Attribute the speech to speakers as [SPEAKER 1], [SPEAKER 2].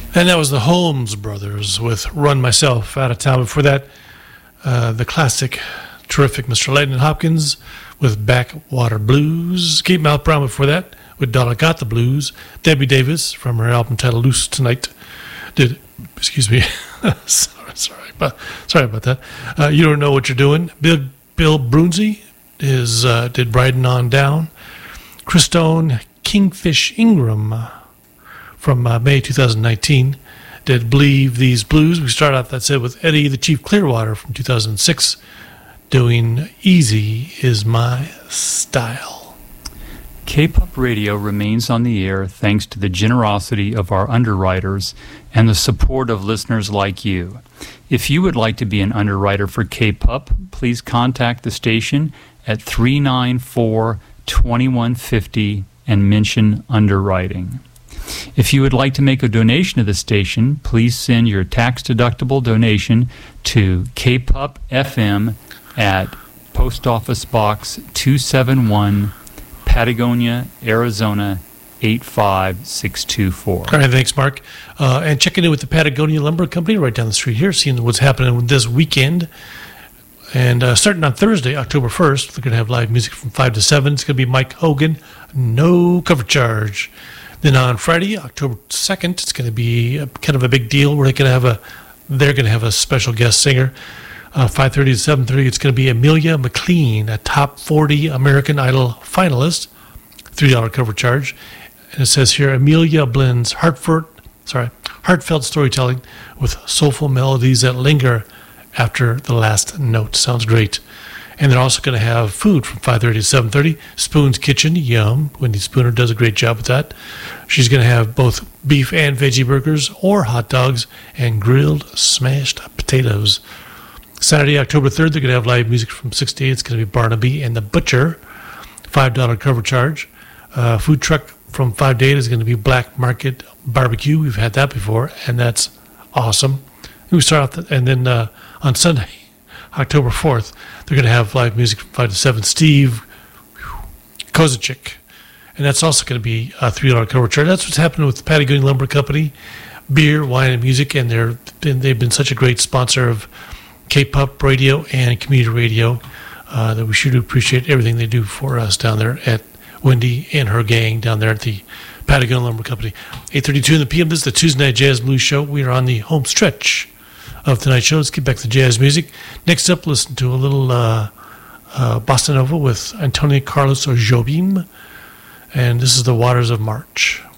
[SPEAKER 1] And that was the Holmes Brothers with Run Myself Out of Town. Before that, the classic, terrific Mr. Lightning Hopkins with Backwater Blues. Kate Mouth Brown before that with Donna Got the Blues. Debbie Davis from her album titled Loose Tonight excuse me, sorry about that. You Don't Know What You're Doing. Bill Brunzi did Riding On Down. Christone Kingfish Ingram from May 2019 did Believe These Blues. We start out, that said, with Eddie the Chief Clearwater from 2006 doing Easy Is My Style.
[SPEAKER 2] K-Pop Radio remains on the air thanks to the generosity of our underwriters and the support of listeners like you. If you would like to be an underwriter for K-Pop, please contact the station at 394-2150 and mention underwriting. If you would like to make a donation to the station, please send your tax-deductible donation to K-Pop FM at Post Office Box 271, Patagonia, Arizona 85624.
[SPEAKER 1] All right, thanks, Mark. And checking in with the Patagonia Lumber Company right down the street here, seeing what's happening this weekend. And starting on Thursday, October 1st, they're going to have live music from 5 to 7. It's going to be Mike Hogan, no cover charge. Then on Friday, October 2nd, it's going to be kind of a big deal where they're going to have a special guest singer. 5:30 to 7:30, it's going to be Amelia McLean, a top 40 American Idol finalist, $3 cover charge. And it says here, Amelia blends heartfelt storytelling with soulful melodies that linger after the last note. Sounds great. And they're also going to have food from 5:30 to 7:30. Spoon's Kitchen, yum. Wendy Spooner does a great job with that. She's going to have both beef and veggie burgers or hot dogs and grilled smashed potatoes. Saturday, October 3rd, they're going to have live music from 6 to 8. It's going to be Barnaby and the Butcher, $5 cover charge. Food truck from 5 to 8 is going to be Black Market Barbecue. We've had that before, and that's awesome. We start off, and then on Sunday, October 4th, they're going to have live music from 5 to 7. Steve Kozaczyk, and that's also going to be a $3 cover charge. That's what's happening with the Patagonia Lumber Company, beer, wine, and music, and they've been such a great sponsor of K-Pop Radio and community radio that we sure do appreciate everything they do for us down there at Wendy and her gang down there at the Patagonia Lumber Company. 8:32 in the p.m. This is the Tuesday Night Jazz Blues Show. We are on the home stretch of tonight's show. Let's get back to jazz music. Next up, listen to a little bossa nova with Antonio Carlos Jobim, and this is The Waters of March.